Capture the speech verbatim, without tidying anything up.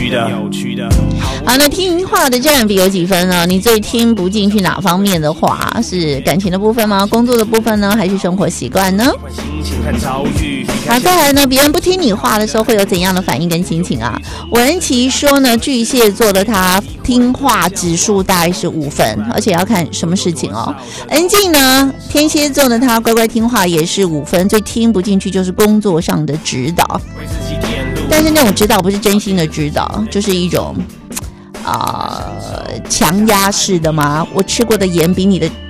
的。 好，那听话的占比有几分呢？你最听不进去哪方面的话？是感情的部分吗？工作的部分呢？还是生活习惯呢？好，再来呢，别人不听你话的时候会有怎样的反应跟心情啊？文琪说呢，巨蟹座的他听话指数大概是五分，而且要看什么事情哦。恩静呢，天蝎座的他乖乖听话也是五分，最听不进去就是工作上的指导，但是那种指导不是真心的指导，就是一种啊、呃、强压式的嘛。我吃过的盐比你的